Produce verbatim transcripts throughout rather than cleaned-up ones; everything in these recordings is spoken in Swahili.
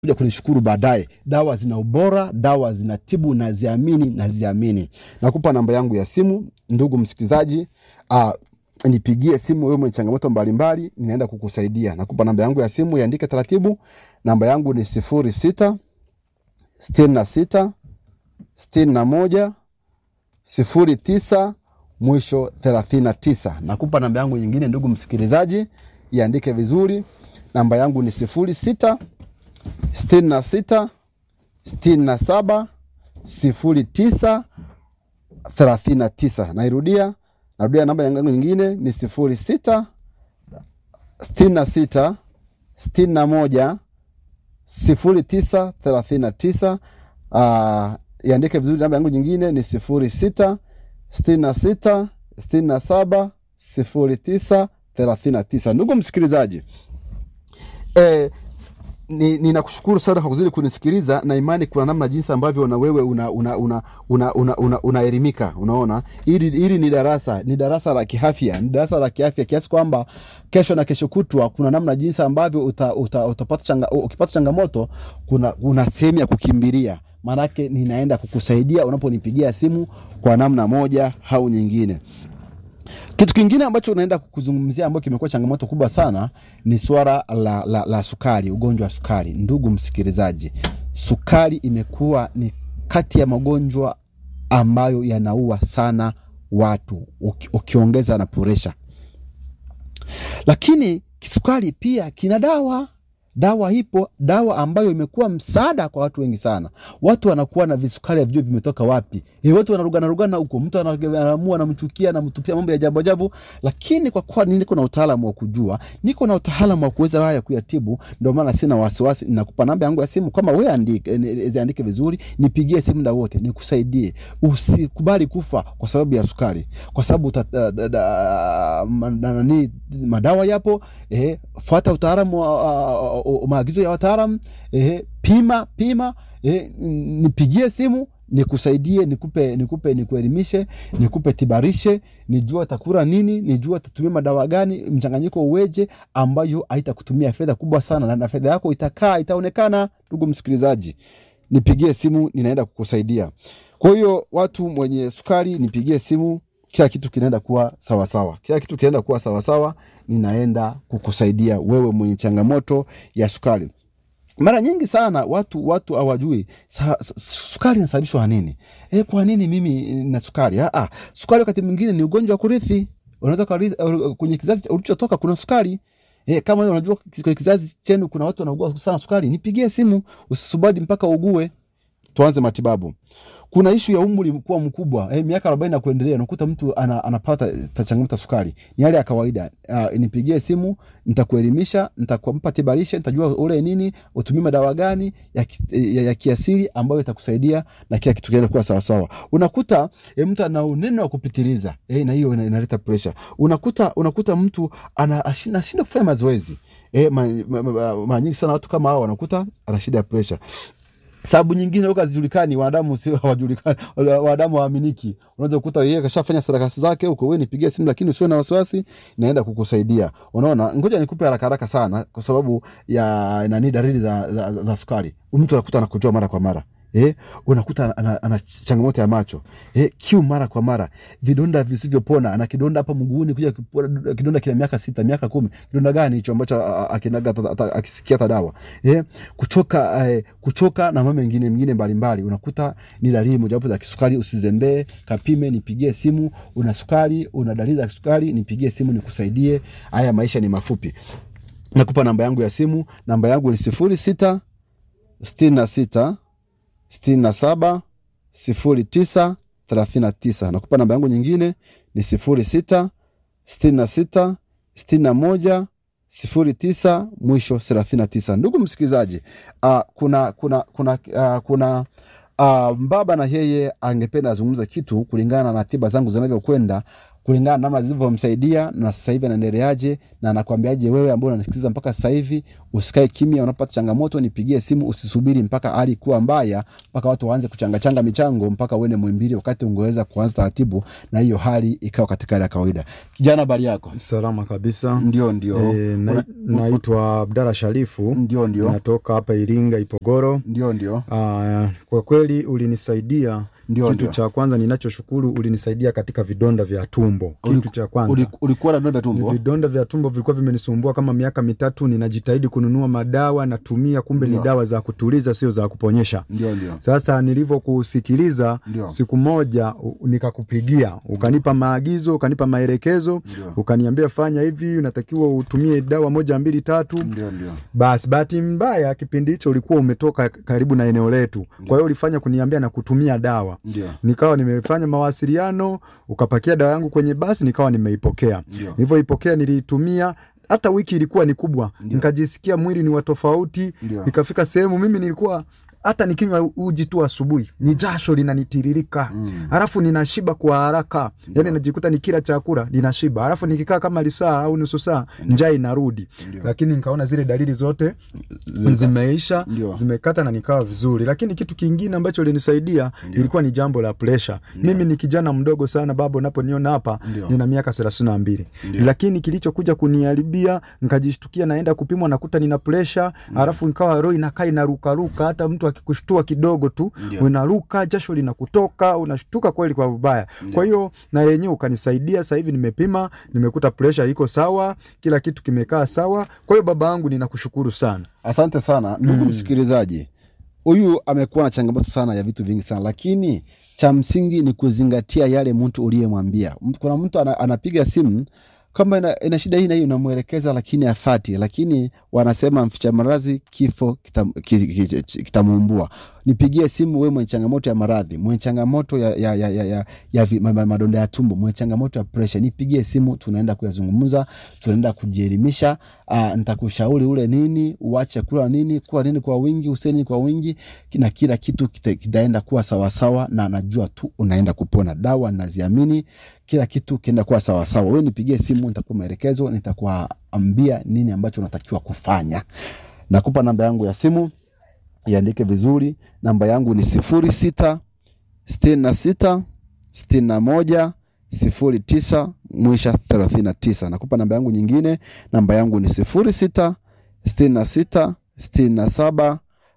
kuja kunishukuru baadaye. Dawa zina ubora, dawa zinatibu na ziamini na ziamini. Nakupa namba yangu ya simu, ndugu msikilizaji, uh, nipigie simu wewe mwenye changamoto mbalimbali, ninaenda kukusaidia. Nakupa namba yangu ya simu, iandike taratibu. Namba yangu ni sifuri sita sitini na sita sitini na moja sifuri tisa mwisho thelathini na tisa. Nakupa namba yangu nyingine ndugu msikilizaji, iandike vizuri. Namba yangu ni sifuri sita sitini na sita sitini na saba sifuri tisa thelathini na tisa. Nairudia, narudia namba yangu nyingine ni sifuri sita sitini na sita sitini na moja sifuri tisa thelathini na tisa. Uh, iandike vizuri, namba yangu nyingine ni sifuri sita sitini na sita sitini na saba sifuri tisa thelathini na tisa. Ndugu msikilizaji, eh ninakushukuru ni sana kwa kuzidi kunisikiliza, na imani kuna namna jinsi ambavyo na wewe una una una una una, una, unaelimika. Unaona, hili hili ni darasa, ni darasa la kiafya, ni darasa la kiafya kiasi kwamba kesho na kesho kutwa kuna namna jinsi ambavyo uta, uta, utapata changa, ukipata changamoto kuna una sehemu ya kukimbilia. Maana yake ninaenda kukusaidia unaponipigia simu kwa namna moja au nyingine. Kitu kingine ambacho unaenda kukuzungumzia ambacho kimekuwa changamoto kubwa sana ni swala la, la, la sukari, ugonjwa wa sukari. Ndugu msikilizaji, sukari imekuwa ni kati ya magonjwa ambayo yanaua sana watu, uki, ukiongeza na pressure. Lakini kisukari pia kina dawa. Dawa ipo, dawa ambayo imekuwa msaada kwa watu wengi sana. Watu wanakuwa na visukari ya vijua vimetoka wapi. E, watu wanarugana rugana huko, mtu anaamua na mchukia na mtupia mambo ya ajabu ajabu. Lakini kwa kuwa niko na utaalamu wa kujua, niko na utaalamu wa kuweza haya kuyatibu, ndio maana sina wasiwasi. Ninakupa namba yangu ya simu, kama wewe andike andike vizuri, nipigie simu muda wote nikusaidie. Usikubali kufa kwa sababu ya sukari, kwa sababu nani madawa yapo. Eh, fuata utaalamu wa maagizo ya wataalamu. Eh, pima pima eh, nipigie simu nikusaidie, nikupe nikupe nikuelimishe, nikupe tibarishe, nijua takura nini, nijua tutumie madawa gani, mchanganyiko uweje ambayo haitakutumia fedha kubwa sana, na fedha yako itakaa itaonekana. Ndugu msikilizaji, nipigie simu, ninaenda kukusaidia. Kwa hiyo watu mwenye sukari, nipigie simu, kila kitu kinaenda kuwa sawa sawa. Kila kitu kinaenda kuwa sawa sawa, ninaenda kukusaidia wewe mwenye changamoto ya sukari. Mara nyingi sana watu watu hawajui sukari inasababishwa na nini. Eh, kwa nini mimi na sukari? Ah ah, sukari wakati mwingine ni ugonjwa wa kurithi. Unaweza kwenye kizazi ulichotoka kuna sukari. Eh, kama wewe unajua kwenye kizazi chenu kuna watu wanaugua sana sukari, nipigie simu, usisubiri mpaka ugue, tuanze matibabu. Kuna issue ya umri mkubwa mkubwa, eh, miaka arobaini na kuendelea, unakuta mtu ana, anapata changamoto sukari. Ni hali ya kawaida. Uh, nipigie simu, nitakuelimisha, nitakupa tibarisha, nitajua ule nini, utumie madawa gani ya, ya, ya kiasili ambayo itakusaidia na kila kitu kiende kuwa sawa sawa. Unakuta eh, mtu ana unene wa kupitiliza, eh, na hiyo inaleta pressure. Unakuta unakuta mtu anashinda kufanya mazoezi. Eh, mara nyingi sana watu kama hao wanakuta ana shida ya pressure. Sababu nyingine huko hazijulikani, wanadamu sio hawajulikani, wanadamu waaminiki. Unaweza kukuta yeye kashafanya sarakasi zake huko, wewe nipigie simu, lakini usio na wasiwasi, naenda kukusaidia. Unaona, ngoja nikupe haraka haraka sana kwa sababu ya nani dalili za, za, za, za sukari. Mtu anakuta anakojoa mara kwa mara. Eh, unakuta ana, ana changamoto ya macho. Eh, kiu mara kwa mara. Vidonda visivyopona, ana kidonda hapa mguuni kuja kidonda kila miaka sita, miaka kumi. Kidonda gani hicho ambacho akinaga akisikia dawa? Eh, kuchoka eh, kuchoka na mambo mengine mengine mbalimbali. Unakuta ni dalili mojawapo za kisukari. Usizembee, kapime, nipigie simu. Una sukari, una dalili za kisukari, nipigie simu nikusaidie. Haya maisha ni mafupi. Nakupa namba yangu ya simu. Namba yangu ni sifuri sita sitini na sita sitini na saba sifuri tisa thelathini na tisa. Nakupa namba yangu nyingine ni sifuri sita sitini na sita sitini na moja sifuri tisa mwisho thelathini na tisa. Ndugu msikilizaji, uh, kuna kuna kuna uh, kuna uh, mbaba na yeye angependa azungumza kitu kulingana na tiba zangu zinavyokwenda kulingana na namna zilivyomsaidia na sasa hivi anaendeleaje, na anakuambiaje wewe ambaye unanisikiliza mpaka sasa hivi. Usikae kimya, unapata changamoto nipigie simu, usisubiri mpaka hali kuwa mbaya mpaka watu waanze kuchanga changa michango mpaka uende Muhimbili, wakati ungeweza kuanza taratibu na hiyo hali ikawa katika hali ya kawaida. Kijana, habari yako? Salama kabisa. Ndio ndio. E, na, naitwa Abdalla Sharifu. Ndio ndio. Natoka hapa Iringa Ipogoro. Ndio ndio. Aa, kwa kweli ulinisaidia. Ndiyo, kitu ndiyo. cha kwanza ninachoshukuru, ulinisaidia katika vidonda vya tumbo. Kitu cha kwanza. Ulikuwa na vidonda vya tumbo? Vidonda vya tumbo vilikuwa vimenisumbua kama miaka mitatu. Ninajitahidi kununua madawa natumia, kumbe ndiyo. ni dawa za kutuliza, sio za kuponyesha. Ndio ndio. Sasa nilivyokusikiliza siku moja nikakupigia, ukanipa maagizo, ukanipa maelekezo, ndiyo. ukaniambia fanya hivi, unatakiwa utumie dawa moja mbili tatu. Ndio ndio. Basi bahati mbaya kipindi hicho ulikuwa umetoka karibu na eneo letu. Kwa hiyo ulifanya kuniambia na kutumia dawa. Ndiyo. Nikawa nimefanya mawasiliano, ukapakia dawa yangu kwenye basi, nikawa nimeipokea. Nilivyoipokea niliitumia, hata wiki ilikuwa ni kubwa. Ndiyo. Nikajisikia mwili ni wa tofauti. Ikafika sehemu mimi nilikuwa hata nikinywa uji tu asubuhi ni jasho linanitiririka. Mm. Alafu ninashiba kwa haraka. Ndiyo. Yaani najikuta nikila chakula ninashiba. Alafu nikikaa kama lisaa au nusu saa njaa inarudi. Ndiyo. Lakini nikaona zile dalili zote Zika. zimeisha, Ndiyo. zimekata na nikawa vizuri. Lakini kitu kingine ambacho linisaidia ilikuwa ni jambo la pressure. Ndiyo. Mimi ni kijana mdogo sana baba, unaponiona hapa nina miaka thelathini na mbili. Lakini kilichokuja kuniharibia, nikajishtukia naenda kupimwa nakuta nina pressure. Alafu nikawa roho inakaa inaruka ruka, hata mtu akikushtua kidogo tu unaruka, jasho linakutoka, unashtuka kweli kwa ubaya. Kwa hiyo na yenyewe ukanisaidia. Sasa hivi nimepima, nimekuta pressure iko sawa, kila kitu kimekaa sawa. Kwa hiyo baba yangu ninakushukuru sana. Asante sana ndugu mm. msikilizaji. Huyu amekuwa na changamoto sana ya vitu vingi sana, lakini cha msingi ni kuzingatia yale mtu uliyemwambia. Kuna mtu anapiga simu kama ina, ina shida hii na hiyo unamuelekeza, lakini afati. Lakini wanasema mficha maradhi kifo kitamuumbua. Nipigie simu wewe mwenye changamoto ya maradhi, mwenye changamoto ya ya ya ya, ya, ya madonda ya tumbo, mwenye changamoto ya pressure, nipigie simu, tunaenda kuyazungumza, tunaenda kujielimisha. Uh, nitakushauri ule nini, uache kula nini, kula nini kwa wingi, useni kwa wingi, na kila kitu kitaenda kuwa sawa sawa, na najua tu unaenda kupona. Dawa naziamini, kila kitu kienda kuwa sawa sawa. Wewe nipigie simu, nitakupa maelekezo, nitakuambia nini ambacho unatakiwa kufanya. Nakupa namba yangu ya simu, iandike vizuri. Namba yangu ni sifuri sita sitini na sita sitini na moja sifuri tisa mwisho thelathini na tisa. Nakupa namba yangu nyingine, namba yangu ni sifuri sita sitini na sita sitini na saba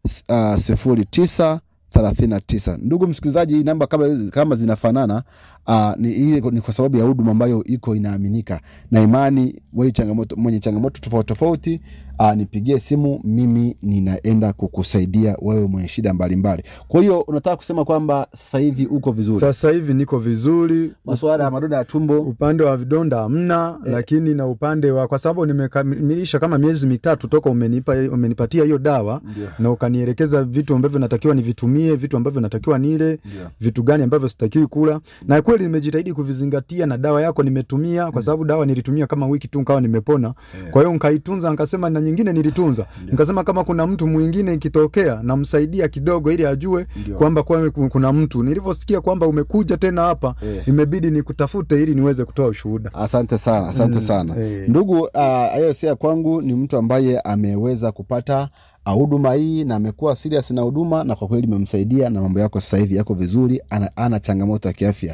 sifuri tisa thelathini na tisa. Ndugu msikilizaji, hii namba kama kama zinafanana, uh, ni ile ni kwa sababu ya huduma ambayo iko inaaminika na imani. Wewe changamoto mwenye changamoto tofauti tofauti, uh, nipigie simu, mimi ninaenda kukusaidia wewe mwenye shida mbalimbali. Kwa hiyo unataka kusema kwamba sasa hivi uko vizuri? Sasa hivi niko vizuri. Masuala ya madonda ya tumbo, upande wa vidonda hamna, eh. Lakini na upande wa, kwa sababu nimekamilisha kama miezi mitatu toka umenipa umenipatia hiyo dawa. Ndiyo. Na ukanielekeza vitu ambavyo natakiwa nivitumie, vitu ambavyo natakiwa nile, Ndiyo. vitu gani ambavyo sitakiwi kula. Na kweli nimejitahidi kuvizingatia, na dawa yako nimetumia, kwa sababu dawa nilitumia kama wiki tu nikawa nimepona. Yeah. Kwa hiyo nikaitunza, nikasema na nyingine nilitunza. Yeah. Nikasema kama kuna mtu mwingine ikitokea namsaidia kidogo ili ajue kwamba kwa kuna mtu. Nilivyosikia kwamba umekuja tena hapa, yeah. imebidi nikutafute ili niweze kutoa ushuhuda. Asante sana, asante sana. Mm, yeah. Ndugu, hayo uh, si kwangu, ni mtu ambaye ameweza kupata huduma hii na amekuwa serious na huduma, na kwa kweli imemsaidia na mambo yako sasa hivi yako vizuri, ana, ana changamoto ya kiafya.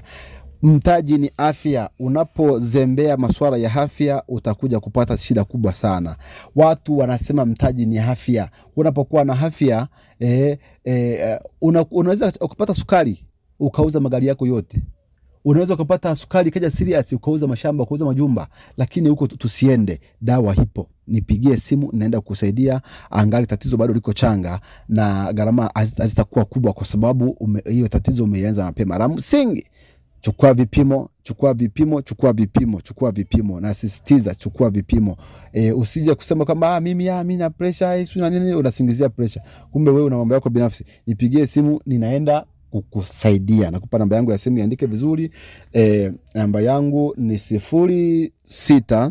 Mtaji ni afya. Unapozembea masuala ya afya utakuja kupata shida kubwa sana. Watu wanasema mtaji ni afya. Unapokuwa na afya, eh, eh, una, unaweza kupata sukari ukauza magari yako yote. Unaweza kupata sukari kaja serious ukauza mashamba, ukauza majumba, lakini huko tusiende. Dawa hipo. Nipigie simu, naenda kukusaidia. Angali tatizo bado liko changa na gharama hazitakuwa kubwa, kwa sababu hiyo tatizo umeianza mapema. La msingi, chukua vipimo, chukua vipimo, chukua vipimo, chukua vipimo. Na sisitiza chukua vipimo. E, usije kusema kama ah mimi ah mimi na pressure hizo na nini, unasingizia pressure. Kumbe wewe una mambo yako binafsi. Nipigie simu, ninaenda kukusaidia. Nakupa namba yangu ya simu, iandike vizuri. E, namba yangu ni sifuri sita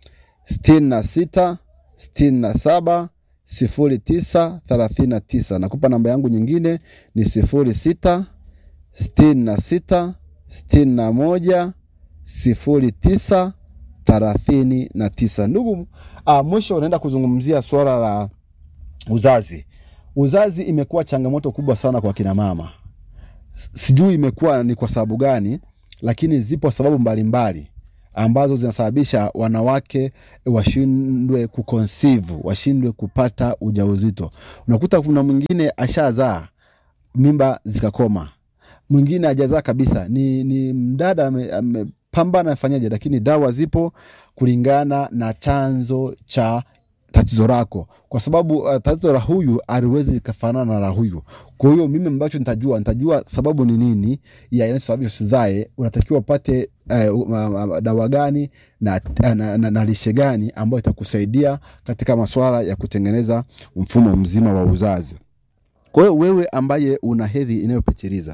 sitini na sita sitini na saba sifuri tisa thelathini na tisa. Nakupa namba yangu nyingine ni sifuri sita sitini na sita sitini na moja sifuri tisa thelathini na tisa. Ndugu, uh, mwisho unaenda kuzungumzia swala la uzazi. Uzazi imekuwa changamoto kubwa sana kwa kina mama. Sijui imekuwa ni kwa sababu gani, lakini zipo sababu mbalimbali ambazo zinasababisha wanawake washindwe kuconceive, washindwe kupata ujauzito. Unakuta kuna mwingine ashazaa, mimba zikakoma. Mwingine hajazaa kabisa. Ni ni mdada amepambana afanyaje, lakini dawa zipo kulingana na chanzo cha tatizo lako. Kwa sababu uh, tatizo la huyu haliwezi kufanana na la huyu. Kwa hiyo mimi ambacho nitajua, nitajua sababu ni nini ya inayosababisha usizae, unatakiwa upate uh, uh, dawa gani na, na, na, na, na lishe gani ambayo itakusaidia katika masuala ya kutengeneza mfumo mzima wa uzazi. Kwa hiyo wewe ambaye una hedhi inayopitiliza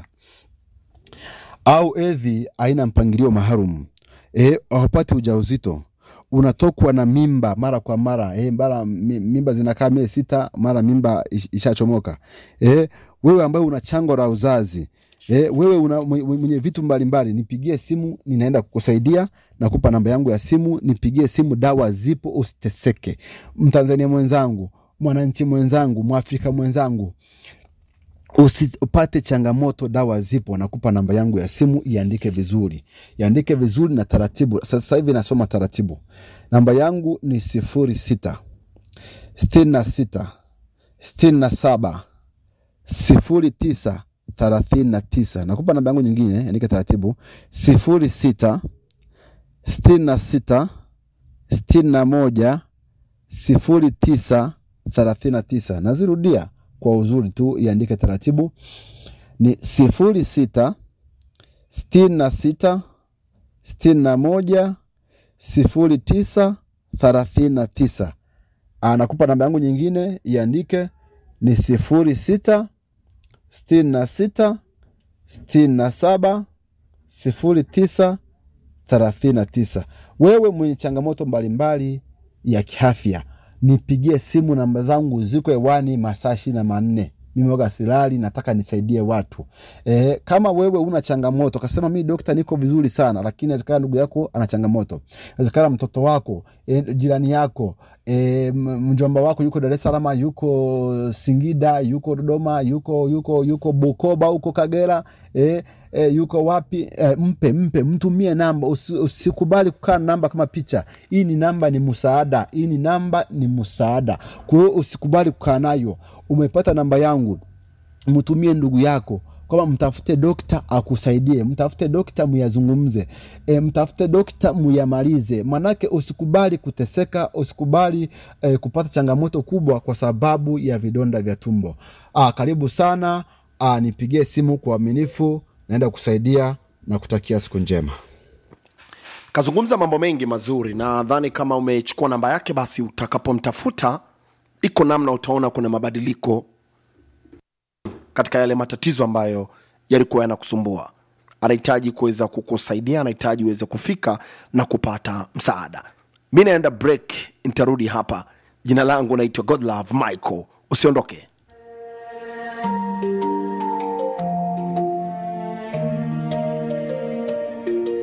au hedhi haina mpangilio maalum, eh, hupati ujauzito, unatokwa na mimba mara kwa mara, eh, mara mimba zinakaa miezi sita, mara mimba ishachomoka, eh, wewe ambaye una chango la uzazi, eh, wewe una mwenye vitu mbalimbali, nipigie simu, ninaenda kukusaidia na kupa namba yangu ya simu. Nipigie simu, dawa zipo, usiteseke. Mtanzania mwenzangu, mwananchi mwenzangu, Mwafrika mwenzangu, usipate changamoto, dawa zipo. Nakupa namba yangu ya simu, iandike vizuri. Iandike vizuri na taratibu. Sasa hivi nasoma taratibu. Namba yangu ni sifuri sita sitini na sita sitini na saba sifuri tisa thelathini na tisa. Nakupa namba yangu nyingine, andika taratibu. sifuri sita sitini na sita sitini na moja sifuri tisa thelathini na tisa. Nazirudia kwa uzuri tu, iandike taratibu. Ni sifuri sita sitini na sita sitini na moja sifuri tisa thelathini na tisa. Anakupa namba yangu nyingine, iandike, ni sifuri sita sitini na sita sitini na saba sifuri tisa thelathini na tisa. Wewe mwenye changamoto mbalimbali ya kiafya, nipigie simu, namba zangu ziko hewani masaa ishirini na manne. Mimi waga silali, nataka nisaidie watu. Eh, kama wewe una changamoto, kasema mimi dokta niko vizuri sana, lakini inawezekana ndugu yako ana changamoto. Inawezekana mtoto wako, eh, jirani yako, eh, mjomba wako yuko Dar es Salaam, yuko Singida, yuko Dodoma, yuko yuko yuko Bukoba, yuko Kagera, eh, eh yuko wapi, eh, mpe mpe mtumie namba. Usikubali kukaa namba kama picha. Hii ni namba, ni msaada. Hii ni namba, ni msaada. Kwa hiyo usikubali kukaa nayo. Umepata namba yangu, mtumie ndugu yako, kama mtafute dokta akusaidie, mtafute dokta muyazungumze, e, mtafute dokta muyamalize. Manake usikubali kuteseka, usikubali e, kupata changamoto kubwa kwa sababu ya vidonda vya tumbo. Ah, karibu sana, ah, nipigie simu kwa uaminifu, naenda kusaidia na kutakia siku njema. Kazungumza mambo mengi mazuri, na nadhani kama umechukua namba yake, basi utakapomtafuta iko namna utaona kuna mabadiliko katika yale matatizo ambayo yalikuwa yanakusumbua. Anahitaji kuweza kukusaidia, anahitaji uweze kufika na kupata msaada. Mimi naenda break, nitarudi hapa. Jina langu naitwa Godlove Michael. Usiondoke.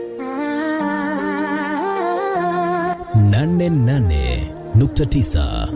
nane nane nukta tisa